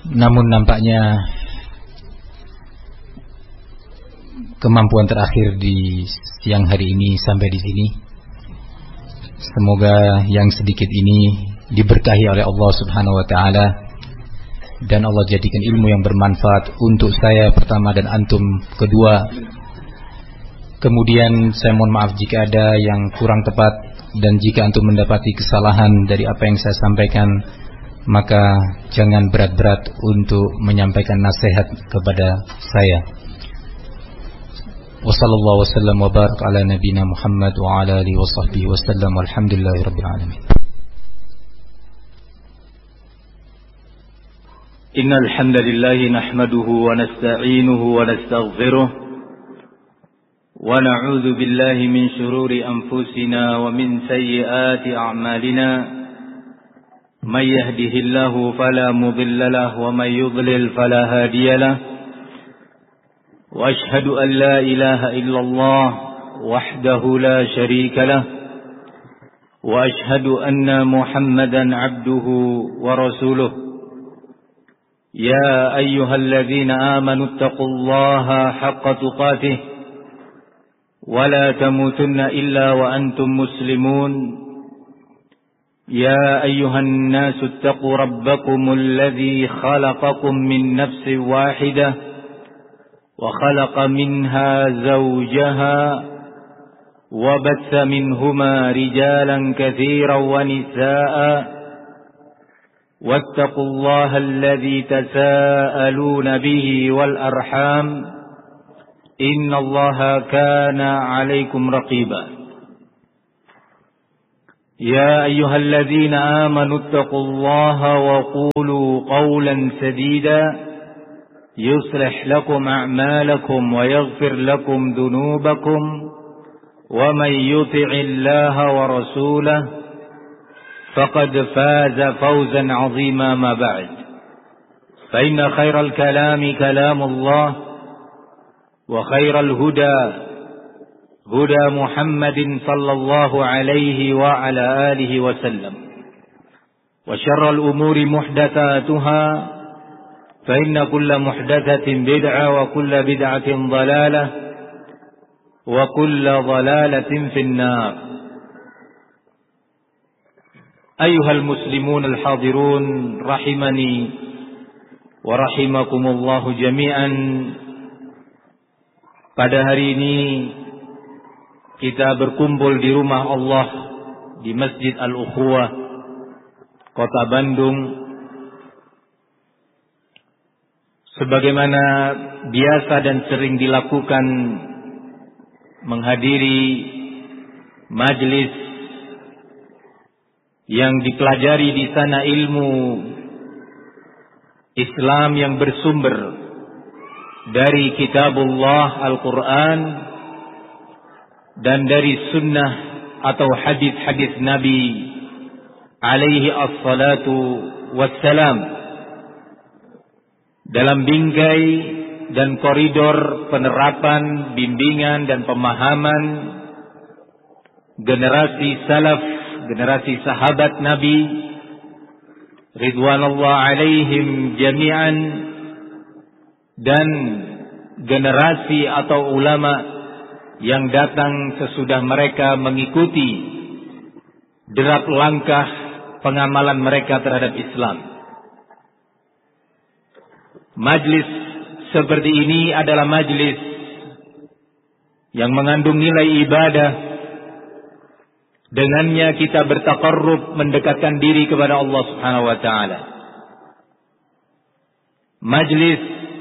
Namun nampaknya kemampuan terakhir di siang hari ini sampai di sini. Semoga yang sedikit ini diberkahi oleh Allah Subhanahu wa taala dan Allah jadikan ilmu yang bermanfaat untuk saya pertama dan antum kedua. Kemudian saya mohon maaf jika ada yang kurang tepat, dan jika antum mendapati kesalahan dari apa yang saya sampaikan, maka jangan berat-berat untuk menyampaikan nasihat kepada saya. Wassallallahu wasallam wa barak ala nabiyina Muhammad wa ala alihi wa sahbihi wasallam walhamdulillahirabbil alamin. Innal hamdalillah nahmaduhu wa nasta'inuhu wa nastaghfiruh wa na'udzu billahi min shururi anfusina wa min sayyiati a'malina may yahdihillahu fala mudilla lahu wa may yudlil fala hadiya lahu wa ashhadu an la ilaha illallah wahdahu la sharika lahu wa ashhadu anna Muhammadan 'abduhu wa rasuluhu. يا أيها الذين آمنوا اتقوا الله حق تقاته ولا تموتن إلا وأنتم مسلمون. يا أيها الناس اتقوا ربكم الذي خلقكم من نفس واحدة وخلق منها زوجها وبث منهما رجالا كثيرا ونساء واتقوا الله الذي تساءلون به والأرحام إن الله كان عليكم رقيبا. يا أيها الذين آمنوا اتقوا الله وقولوا قولا سديدا يصلح لكم أعمالكم ويغفر لكم ذنوبكم ومن يطع الله ورسوله فقد فاز فوزا عظيما. ما بعد، فإن خير الكلام كلام الله وخير الهدى هدى محمد صلى الله عليه وعلى آله وسلم وشر الأمور محدثاتها فإن كل محدثة بدعة وكل بدعة ضلالة وكل ضلالة في النار. Ayyuhal muslimun al-hadirun rahimani wa rahimakumullahu jami'an. Pada hari ini kita berkumpul di rumah Allah di Masjid Al-Ukhuwah Kota Bandung, sebagaimana biasa dan sering dilakukan, menghadiri majlis yang dipelajari di sana ilmu Islam yang bersumber dari kitabullah Al-Quran dan dari sunnah atau hadis-hadis Nabi alaihi assalatu wassalam, dalam bingkai dan koridor penerapan, bimbingan dan pemahaman generasi salaf, generasi sahabat Nabi ridwanullah alaihim jami'an, dan generasi atau ulama yang datang sesudah mereka mengikuti derap langkah pengamalan mereka terhadap Islam. Majlis seperti ini adalah majlis yang mengandung nilai ibadah. Dengannya kita bertaqarrub, mendekatkan diri kepada Allah Subhanahu wa taala. Majlis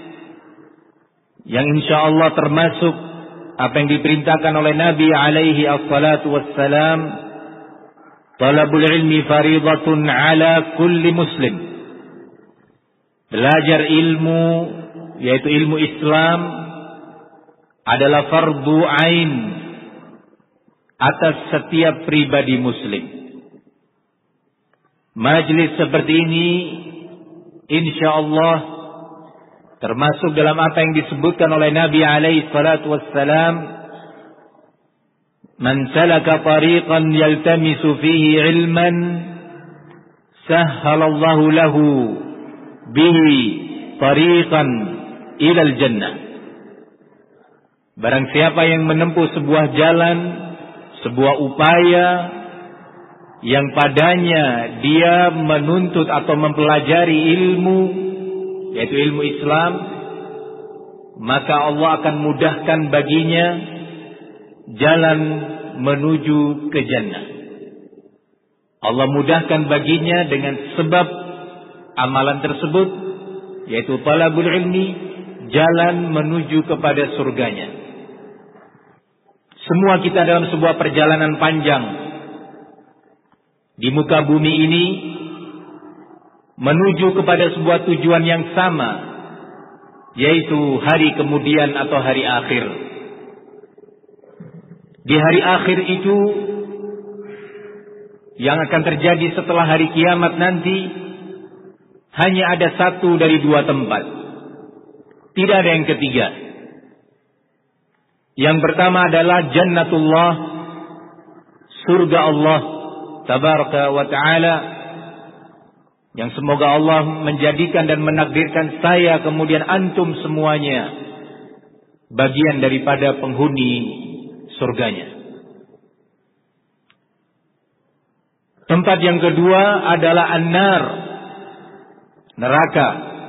yang insyaallah termasuk apa yang diperintahkan oleh Nabi alaihi assalatu wassalam, talabul ilmi faridatun ala kulli muslim. Belajar ilmu, yaitu ilmu Islam, adalah fardu ain atas setiap pribadi muslim. Majlis seperti ini insyaallah termasuk dalam apa yang disebutkan oleh Nabi alaihi salatu wassalam, man salaka tariqan yaltamisu fihi ilman sahhalallahu lahu bihi tariqan ilal jannah. Barang siapa yang menempuh sebuah jalan, sebuah upaya yang padanya dia menuntut atau mempelajari ilmu, yaitu ilmu Islam, maka Allah akan mudahkan baginya jalan menuju ke jannah. Allah mudahkan baginya dengan sebab amalan tersebut, yaitu talabul ilmi, jalan menuju kepada surganya. Semua kita dalam sebuah perjalanan panjang di muka bumi ini menuju kepada sebuah tujuan yang sama, yaitu hari kemudian atau hari akhir. Di hari akhir itu yang akan terjadi setelah hari kiamat nanti hanya ada satu dari dua tempat. Tidak ada yang ketiga. Yang pertama adalah jannatullah, surga Allah tabaraka wa ta'ala, yang semoga Allah menjadikan dan menakdirkan saya kemudian antum semuanya bagian daripada penghuni surganya. Tempat yang kedua adalah an-nar, neraka,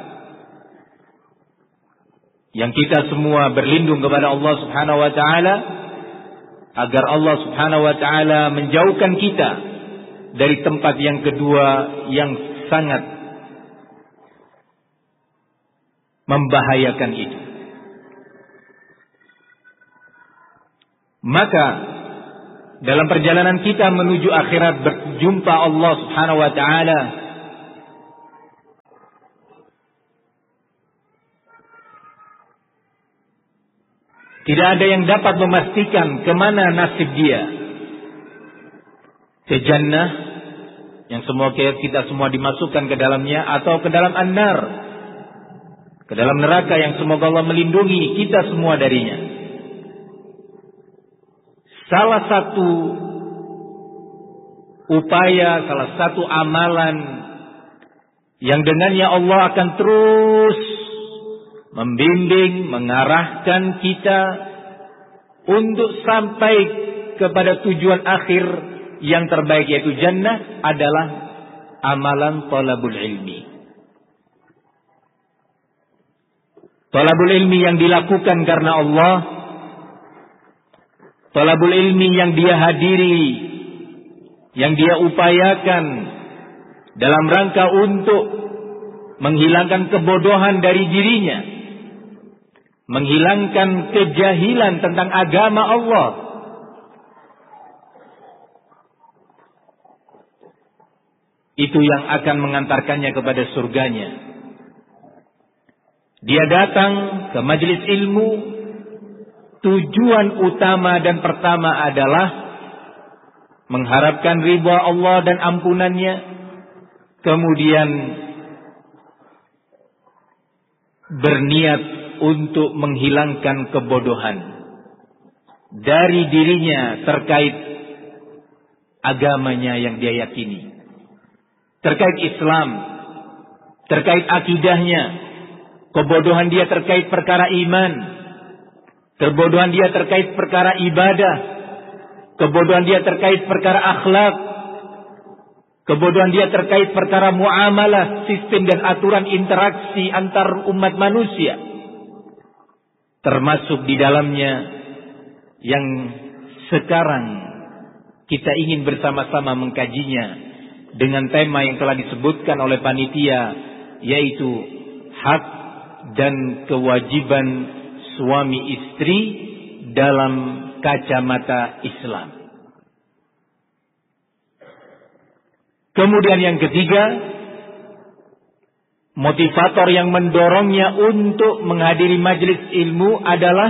yang kita semua berlindung kepada Allah Subhanahu wa taala agar Allah Subhanahu wa taala menjauhkan kita dari tempat yang kedua yang sangat membahayakan itu. Maka dalam perjalanan kita menuju akhirat berjumpa Allah Subhanahu wa taala, tidak ada yang dapat memastikan kemana nasib dia. Ke jannah, yang semua kita semua dimasukkan ke dalamnya, atau ke dalam an-nar, ke dalam neraka yang semoga Allah melindungi kita semua darinya. Salah satu upaya, salah satu amalan yang dengannya Allah akan terus membimbing, mengarahkan kita untuk sampai kepada tujuan akhir yang terbaik, yaitu jannah, adalah amalan talabul ilmi. Talabul ilmi yang dilakukan karena Allah, talabul ilmi yang dia hadiri, yang dia upayakan dalam rangka untuk menghilangkan kebodohan dari dirinya, menghilangkan kejahilan tentang agama Allah. Itu yang akan mengantarkannya kepada surganya. Dia datang ke majelis ilmu, tujuan utama dan pertama adalah mengharapkan ridha Allah dan ampunannya, kemudian berniat untuk menghilangkan kebodohan dari dirinya terkait agamanya yang dia yakini, terkait Islam, terkait akidahnya. Kebodohan dia terkait perkara iman, kebodohan dia terkait perkara ibadah, kebodohan dia terkait perkara akhlak, kebodohan dia terkait perkara muamalah, sistem dan aturan interaksi antar umat manusia. Termasuk di dalamnya yang sekarang kita ingin bersama-sama mengkajinya dengan tema yang telah disebutkan oleh panitia, yaitu hak dan kewajiban suami istri dalam kacamata Islam. Kemudian yang ketiga, motivator yang mendorongnya untuk menghadiri majelis ilmu adalah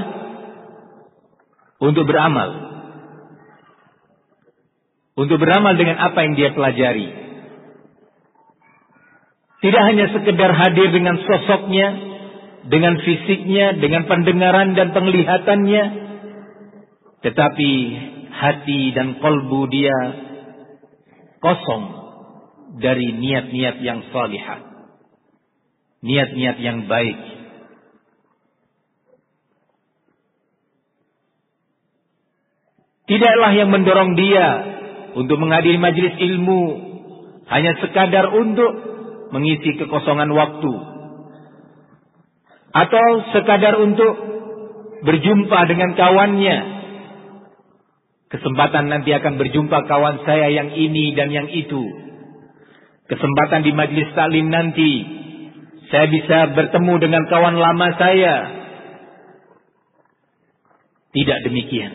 untuk beramal. Untuk beramal dengan apa yang dia pelajari. Tidak hanya sekedar hadir dengan sosoknya, dengan fisiknya, dengan pendengaran dan penglihatannya, tetapi hati dan kalbu dia kosong dari niat-niat yang salihah. niat-niat yang baik. Tidaklah yang mendorong dia untuk menghadiri majelis ilmu hanya sekadar untuk mengisi kekosongan waktu, atau sekadar untuk berjumpa dengan kawannya. Kesempatan nanti akan berjumpa kawan saya yang ini dan yang itu. Kesempatan di majelis taklim nanti saya bisa bertemu dengan kawan lama saya. Tidak demikian.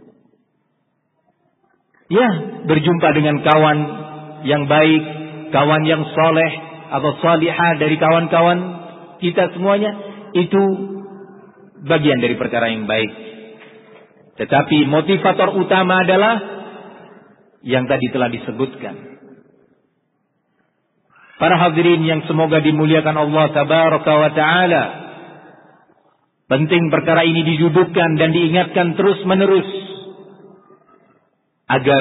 Ya, berjumpa dengan kawan yang baik, kawan yang soleh atau salihah dari kawan-kawan kita semuanya, itu bagian dari perkara yang baik. Tetapi motivator utama adalah yang tadi telah disebutkan. Para hadirin yang semoga dimuliakan Allah tabaraka wa ta'ala, penting perkara ini didudukkan dan diingatkan terus-menerus, agar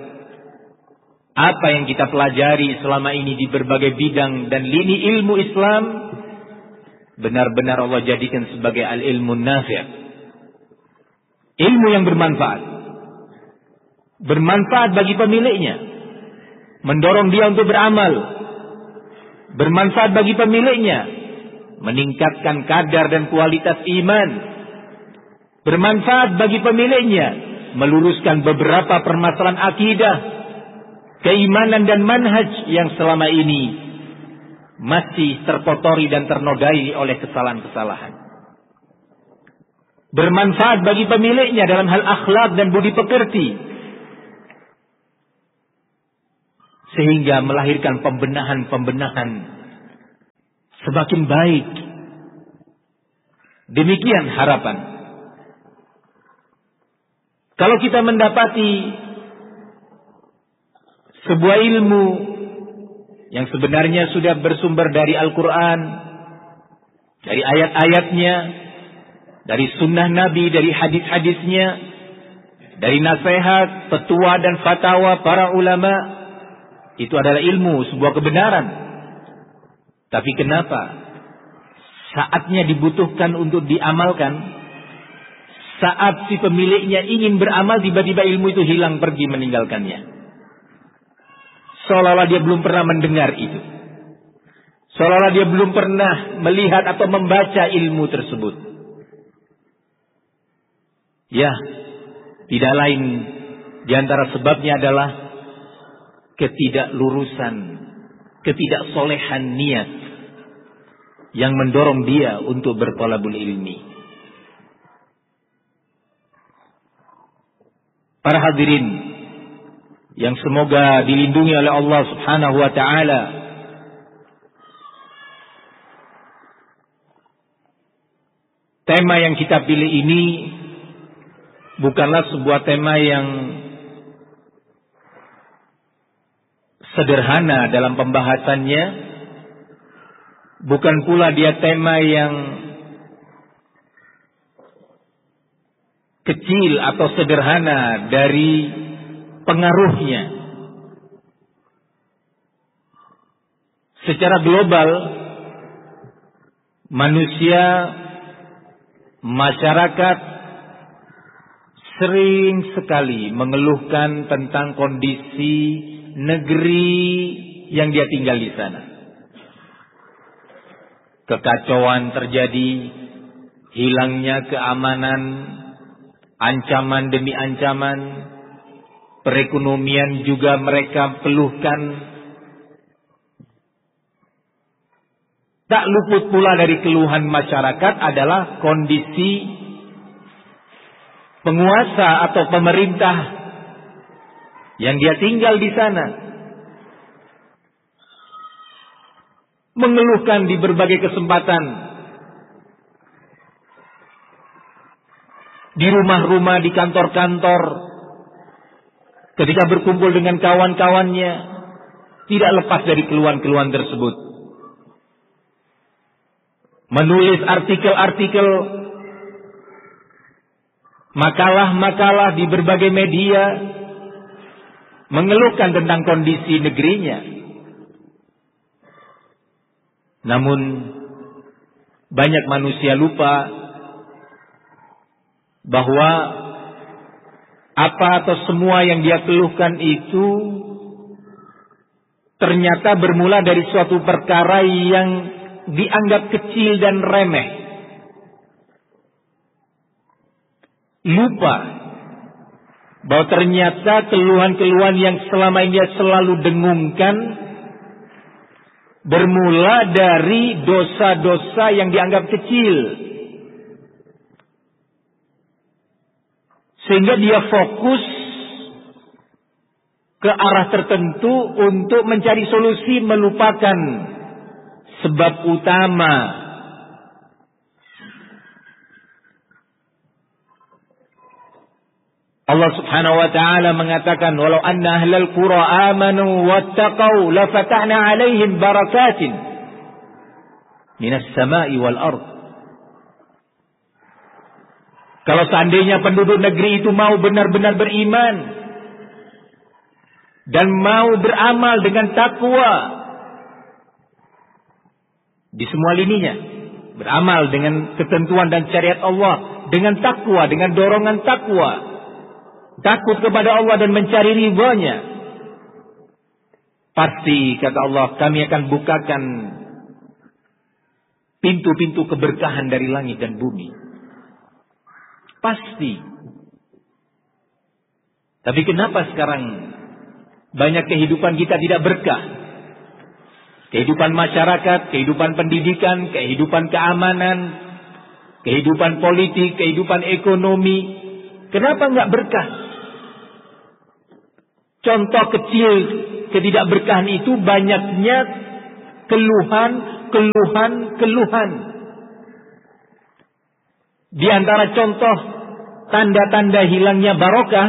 apa yang kita pelajari selama ini di berbagai bidang dan lini ilmu Islam benar-benar Allah jadikan sebagai al-ilmu nafi', ilmu yang bermanfaat. Bermanfaat bagi pemiliknya, mendorong dia untuk beramal. Bermanfaat bagi pemiliknya, meningkatkan kadar dan kualitas iman. Bermanfaat bagi pemiliknya, meluruskan beberapa permasalahan akidah, keimanan dan manhaj yang selama ini masih terkotori dan ternodai oleh kesalahan-kesalahan. Bermanfaat bagi pemiliknya dalam hal akhlak dan budi pekerti, sehingga melahirkan pembenahan-pembenahan semakin baik. Demikian harapan. Kalau kita mendapati sebuah ilmu yang sebenarnya sudah bersumber dari Al-Quran, dari ayat-ayatnya, dari sunnah Nabi, dari hadis-hadisnya, dari nasihat, petua dan fatwa para ulama, itu adalah ilmu, sebuah kebenaran. Tapi kenapa saatnya dibutuhkan untuk diamalkan, saat si pemiliknya ingin beramal, tiba-tiba ilmu itu hilang pergi meninggalkannya? Seolah-olah dia belum pernah mendengar itu. Seolah-olah dia belum pernah melihat atau membaca ilmu tersebut. Ya, tidak lain di antara sebabnya adalah ketidaklurusan, ketidaksolehan niat yang mendorong dia untuk berthalabul ilmi. Para hadirin yang semoga dilindungi oleh Allah Subhanahu wa taala, tema yang kita pilih ini bukanlah sebuah tema yang sederhana dalam pembahasannya, bukan pula dia tema yang kecil atau sederhana dari pengaruhnya. Secara global, manusia, masyarakat sering sekali mengeluhkan tentang kondisi negeri yang dia tinggal di sana. Kekacauan terjadi, hilangnya keamanan, ancaman demi ancaman, perekonomian juga mereka keluhkan. Tak luput pula dari keluhan masyarakat adalah kondisi penguasa atau pemerintah yang dia tinggal di sana, mengeluhkan di berbagai kesempatan, di rumah-rumah, di kantor-kantor, ketika berkumpul dengan kawan-kawannya, tidak lepas dari keluhan-keluhan tersebut. Menulis artikel-artikel, makalah-makalah di berbagai media, mengeluhkan tentang kondisi negerinya. Namun banyak manusia lupa bahwa apa atau semua yang dia keluhkan itu ternyata bermula dari suatu perkara yang dianggap kecil dan remeh. Lupa bahwa ternyata keluhan-keluhan yang selama ini dia selalu dengungkan bermula dari dosa-dosa yang dianggap kecil. Sehingga dia fokus ke arah tertentu untuk mencari solusi, melupakan sebab utama. Allah Subhanahu wa taala mengatakan, "Walau anna ahlal qura amanu wattaqau lafatahna 'alaihim barakatin minas sama'i wal ard." Kalau seandainya penduduk negeri itu mau benar-benar beriman dan mau beramal dengan takwa di semua lininya, beramal dengan ketentuan dan syariat Allah, dengan takwa, dengan dorongan takwa, takut kepada Allah dan mencari ridha-Nya, pasti kata Allah, kami akan bukakan pintu-pintu keberkahan dari langit dan bumi. Pasti. Tapi kenapa sekarang banyak kehidupan kita tidak berkah? Kehidupan masyarakat, kehidupan pendidikan, kehidupan keamanan, kehidupan politik, kehidupan ekonomi. Kenapa enggak berkah? Contoh kecil ketidakberkahan itu banyaknya keluhan. Di antara contoh tanda-tanda hilangnya barokah,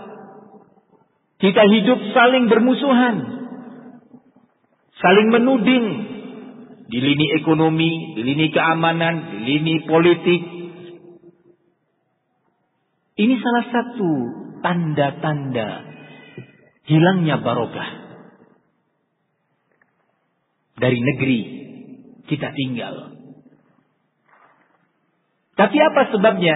kita hidup saling bermusuhan, saling menuding di lini ekonomi, di lini keamanan, di lini politik. Ini salah satu tanda-tanda hilangnya barokah dari negeri kita tinggal. Tapi apa sebabnya?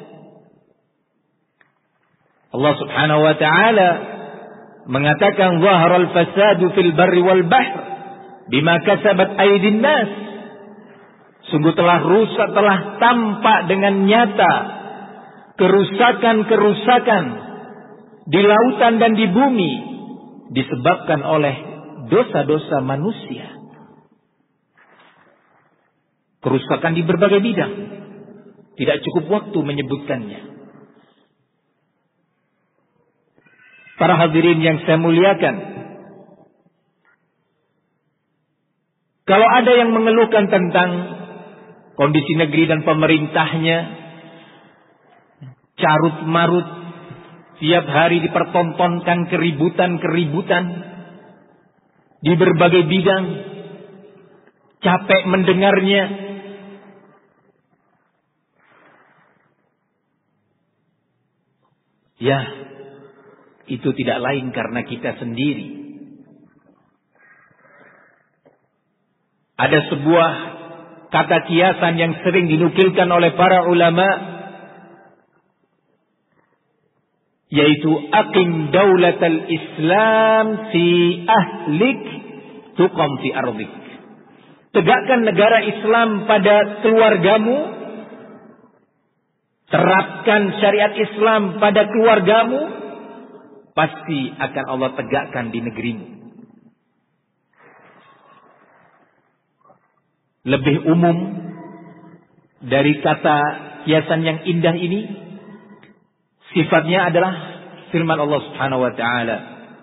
Allah Subhanahu wa taala mengatakan zaharal fasadu fil barri wal bahr bima kasabat aydin nas. Sungguh telah rusak, telah tampak dengan nyata kerusakan-kerusakan di lautan dan di bumi disebabkan oleh dosa-dosa manusia. Kerusakan di berbagai bidang. Tidak cukup waktu menyebutkannya. Para hadirin yang saya muliakan, kalau ada yang mengeluhkan tentang kondisi negeri dan pemerintahnya, carut marut, tiap hari dipertontonkan keributan-keributan di berbagai bidang, capek mendengarnya. Ya, itu tidak lain karena kita sendiri. Ada sebuah kata kiasan yang sering dinukilkan oleh para ulama, yaitu aqim daulatal Islam fi ahlik tuqam fi ardik. Tegakkan negara Islam pada keluargamu, terapkan syariat Islam pada keluargamu, pasti akan Allah tegakkan di negerimu. Lebih umum dari kata kiasan yang indah ini, sifatnya adalah firman Allah Subhanahu wa taala,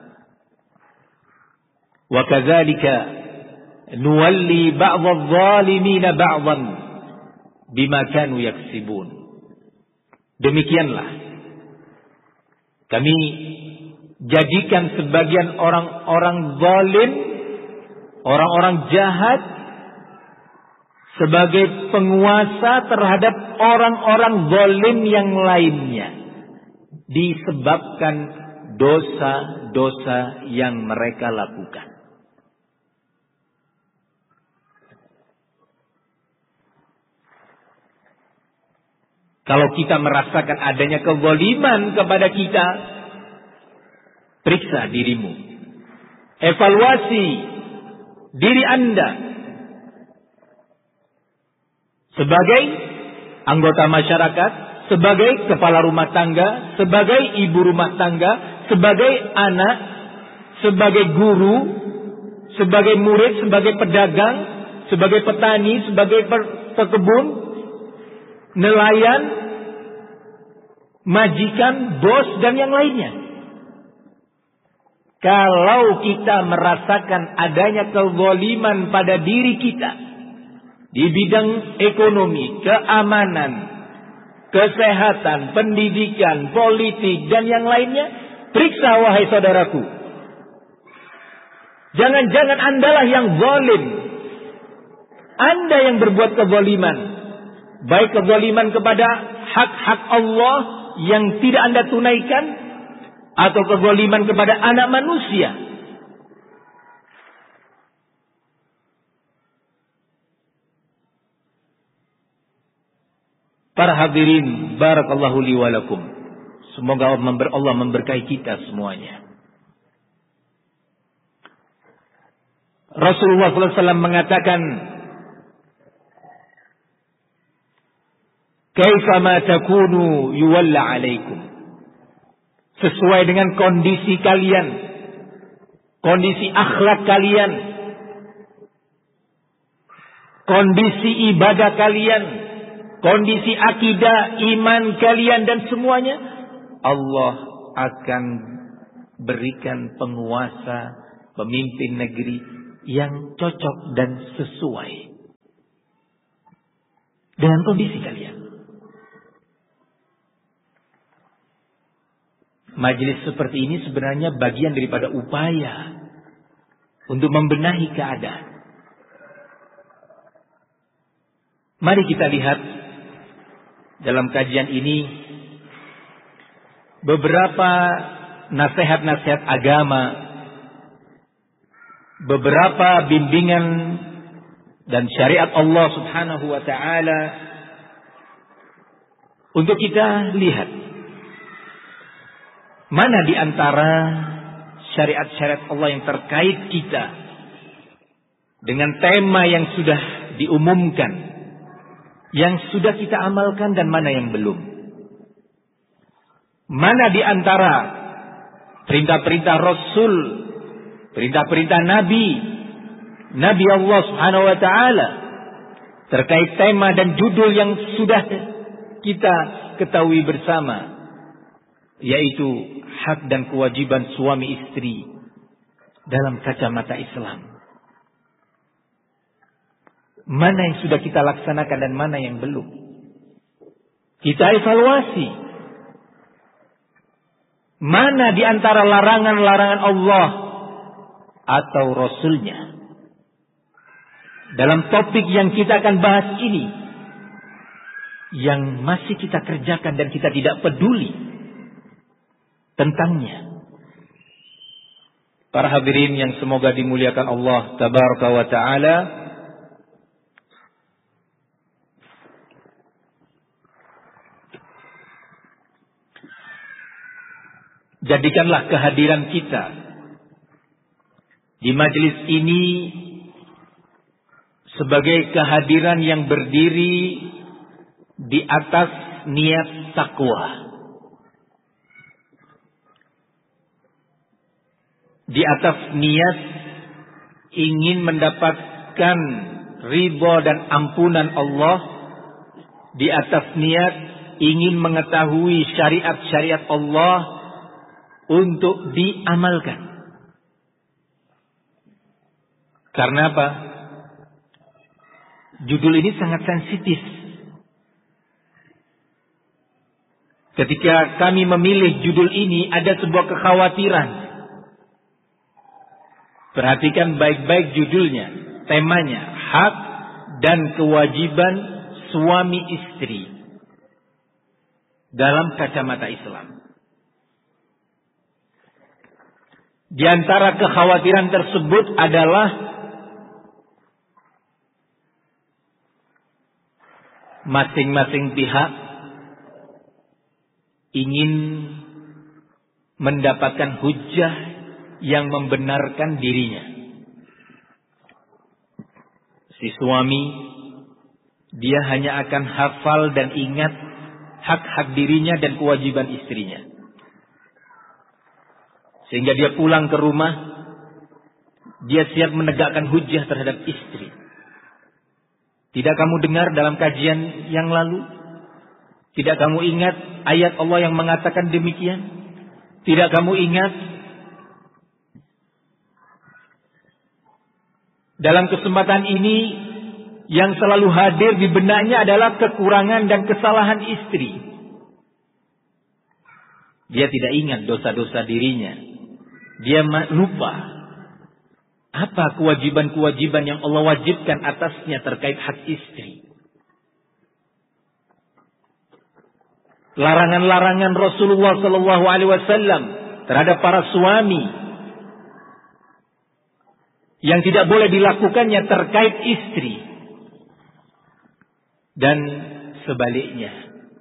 "Wa kadzalika nuwalli ba'dadh-dhalimin ba'dhan bima kanu yaksibun." Demikianlah kami jadikan sebagian orang-orang zalim, orang-orang jahat sebagai penguasa terhadap orang-orang zalim yang lainnya, disebabkan dosa-dosa yang mereka lakukan. Kalau kita merasakan adanya kezaliman kepada kita, periksa dirimu. Evaluasi diri Anda sebagai anggota masyarakat, sebagai kepala rumah tangga, sebagai ibu rumah tangga, sebagai anak, sebagai guru, sebagai murid, sebagai pedagang, sebagai petani, sebagai pekebun, nelayan, majikan, bos, dan yang lainnya. Kalau kita merasakan adanya kezaliman pada diri kita di bidang ekonomi, keamanan, kesehatan, pendidikan, politik, dan yang lainnya, periksa wahai saudaraku. Jangan-jangan Andalah yang zalim. Anda yang berbuat kezaliman. Baik kezaliman kepada hak-hak Allah yang tidak Anda tunaikan, atau kezaliman kepada anak manusia. Para hadirin, barakallahu li wa lakum. Semoga Allah memberkahi kita semuanya. Rasulullah SAW mengatakan, kaifa ma takunu yuwalla alaikum. Sesuai dengan kondisi kalian, kondisi akhlak kalian, kondisi ibadah kalian, kondisi akidah, iman kalian, dan semuanya, Allah akan berikan penguasa, pemimpin negeri yang cocok dan sesuai dengan kondisi kalian. Majelis seperti ini sebenarnya bagian daripada upaya untuk membenahi keadaan. Mari kita lihat dalam kajian ini beberapa nasihat-nasihat agama, beberapa bimbingan dan syariat Allah Subhanahu wa taala untuk kita lihat mana di antara syariat-syariat Allah yang terkait kita dengan tema yang sudah diumumkan, yang sudah kita amalkan, dan mana yang belum. Mana di antara perintah-perintah Rasul, perintah-perintah Nabi Allah Subhanahu wa taala terkait tema dan judul yang sudah kita ketahui bersama, yaitu hak dan kewajiban suami istri dalam kacamata Islam. Mana yang sudah kita laksanakan dan mana yang belum. Kita evaluasi. Mana di antara larangan-larangan Allah atau Rasulnya dalam topik yang kita akan bahas ini yang masih kita kerjakan dan kita tidak peduli tentangnya. Para hadirin yang semoga dimuliakan Allah tabaraka wa taala, jadikanlah kehadiran kita di majelis ini sebagai kehadiran yang berdiri di atas niat takwa, di atas niat ingin mendapatkan ridha dan ampunan Allah, di atas niat ingin mengetahui syariat-syariat Allah untuk diamalkan. Karena apa? Judul ini sangat sensitif. Ketika kami memilih judul ini, ada sebuah kekhawatiran. Perhatikan baik-baik judulnya, temanya, hak dan kewajiban suami istri dalam kacamata Islam. Di antara kekhawatiran tersebut adalah masing-masing pihak ingin mendapatkan hujjah yang membenarkan dirinya. Si suami, dia hanya akan hafal dan ingat hak-hak dirinya dan kewajiban istrinya. Sehingga dia pulang ke rumah, dia siap menegakkan hujjah terhadap istri. Tidak kamu dengar dalam kajian yang lalu? Tidak kamu ingat ayat Allah yang mengatakan demikian? Tidak kamu ingat dalam kesempatan ini yang selalu hadir di benaknya adalah kekurangan dan kesalahan istri. Dia tidak ingat dosa-dosa dirinya. Dia lupa apa kewajiban-kewajiban yang Allah wajibkan atasnya terkait hak istri. Larangan-larangan Rasulullah SAW terhadap para suami yang tidak boleh dilakukannya terkait istri. Dan sebaliknya,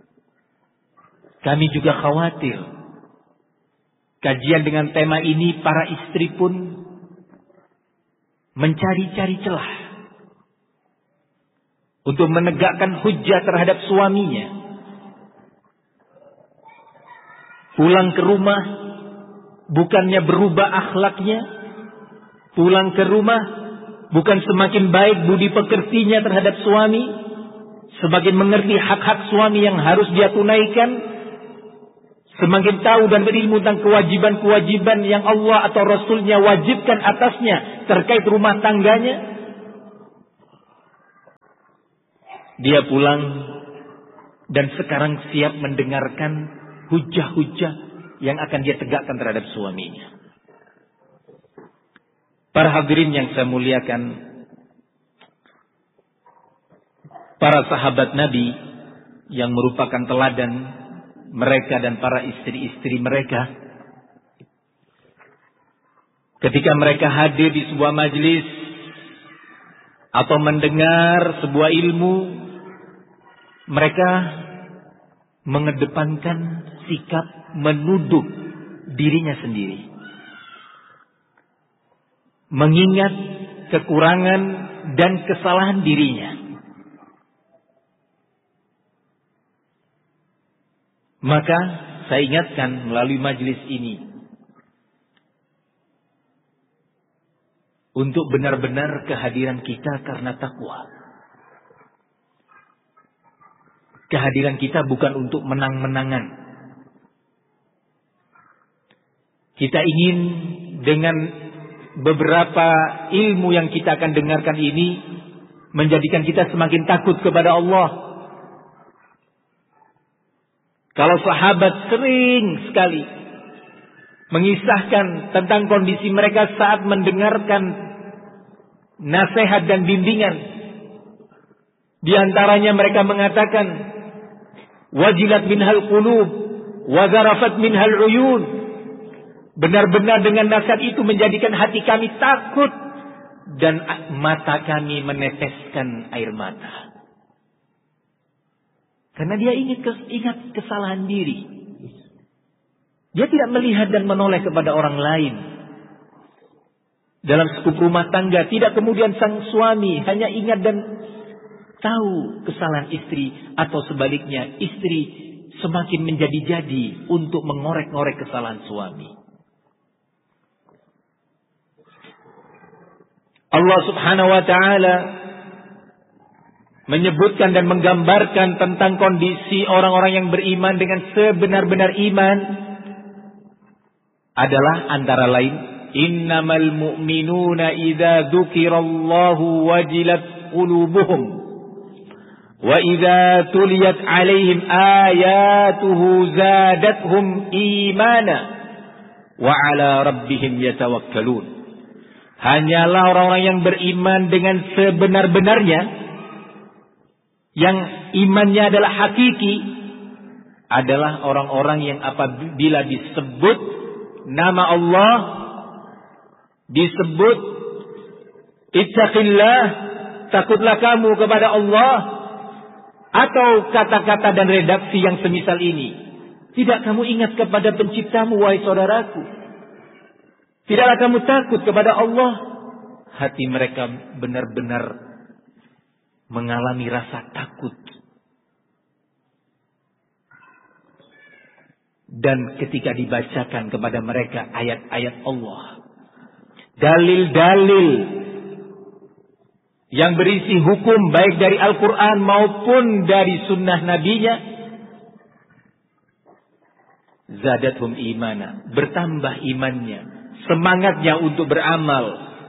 kami juga khawatir kajian dengan tema ini para istri pun mencari-cari celah untuk menegakkan hujjah terhadap suaminya. Pulang ke rumah bukannya berubah akhlaknya, pulang ke rumah bukan semakin baik budi pekertinya terhadap suami, semakin mengerti hak-hak suami yang harus dia tunaikan, semakin tahu dan berilmu tentang kewajiban-kewajiban yang Allah atau Rasulnya wajibkan atasnya terkait rumah tangganya. Dia pulang dan sekarang siap mendengarkan hujah-hujah yang akan dia tegakkan terhadap suaminya. Para hadirin yang saya muliakan, para sahabat Nabi yang merupakan teladan mereka dan para istri-istri mereka, ketika mereka hadir di sebuah majelis atau mendengar sebuah ilmu, mereka mengedepankan sikap menuduh dirinya sendiri, mengingat kekurangan dan kesalahan dirinya. Maka saya ingatkan melalui majelis ini untuk benar-benar kehadiran kita karena takwa. Kehadiran kita bukan untuk menang-menangan. Kita ingin dengan beberapa ilmu yang kita akan dengarkan ini menjadikan kita semakin takut kepada Allah. Kalau sahabat sering sekali mengisahkan tentang kondisi mereka saat mendengarkan nasihat dan bimbingan, di antaranya mereka mengatakan, wajilat minhal qulub wa zarafat minhal uyun. Benar-benar dengan nasihat itu menjadikan hati kami takut dan mata kami meneteskan air mata. Karena dia ingat kesalahan diri. Dia tidak melihat dan menoleh kepada orang lain. Dalam skup rumah tangga, tidak kemudian sang suami hanya ingat dan tahu kesalahan istri, atau sebaliknya istri semakin menjadi-jadi untuk mengorek-ngorek kesalahan suami. Allah Subhanahu wa ta'ala menyebutkan dan menggambarkan tentang kondisi orang-orang yang beriman dengan sebenar-benar iman adalah antara lain, innamal mu'minuna idza dzukirallahu wajilat qulubuhum wa idza tuliyat alaihim ayatuhu zadatuhum imana wa ala rabbihim yatawakkalun. Hanyalah orang-orang yang beriman dengan sebenar-benarnya, yang imannya adalah hakiki, adalah orang-orang yang apabila disebut nama Allah, disebut ittaqillah, takutlah kamu kepada Allah, atau kata-kata dan redaksi yang semisal ini, Tidak kamu ingat kepada penciptamu, wahai saudaraku? Tidaklah kamu takut kepada Allah? Hati mereka benar-benar mengalami rasa takut. Dan ketika dibacakan kepada mereka ayat-ayat Allah, dalil-dalil yang berisi hukum baik dari Al-Quran maupun dari sunnah nabinya, zadathum imana, bertambah imannya, semangatnya untuk beramal.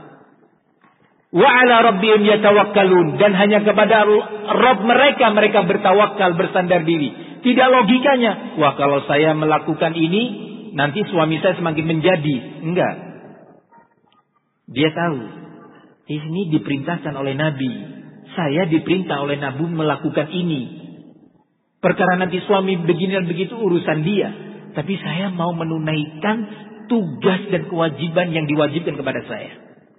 Wa ala rabbihim yatawakkalun, dan hanya kepada Rabb mereka bertawakal, bersandar diri. Tidak logikanya, wah kalau saya melakukan ini nanti suami saya semakin menjadi. Enggak. Dia tahu ini diperintahkan oleh Nabi. Saya diperintah oleh Nabi melakukan ini. Perkara nanti suami begini dan begitu urusan dia. Tapi saya mau menunaikan tugas dan kewajiban yang diwajibkan kepada saya.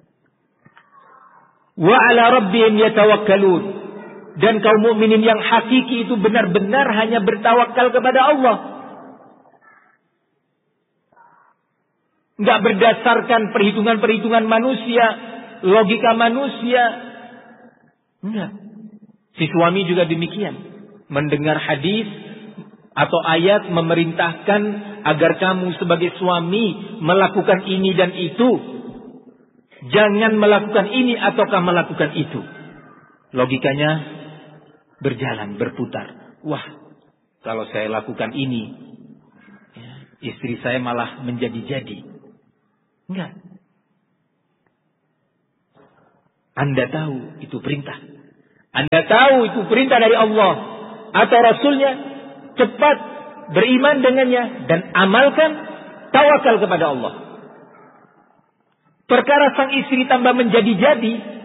Wa ala rabbihim yatawakkalun. Dan kaum mukminin yang hakiki itu benar-benar hanya bertawakal kepada Allah. Enggak berdasarkan perhitungan-perhitungan manusia, logika manusia. Enggak. Si suami juga demikian. Mendengar hadis atau ayat memerintahkan agar kamu sebagai suami melakukan ini dan itu. Jangan melakukan ini ataukah melakukan itu. Logikanya berjalan, berputar. Wah, kalau saya lakukan ini, istri saya malah menjadi-jadi. Enggak. Anda tahu itu perintah. Anda tahu itu perintah dari Allah atau Rasulnya. Cepat beriman dengannya dan amalkan, tawakal kepada Allah. Perkara sang istri tambah menjadi-jadi,